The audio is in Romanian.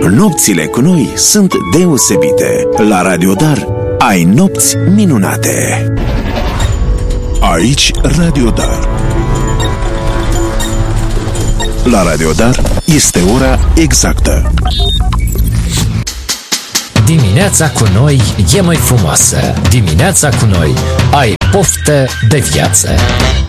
Nopțile cu noi sunt deosebite. La Radio Dar ai nopți minunate. Aici Radio Dar. La Radio Dar este ora exactă. Dimineața cu noi e mai frumoasă. Dimineața cu noi ai poftă de viață.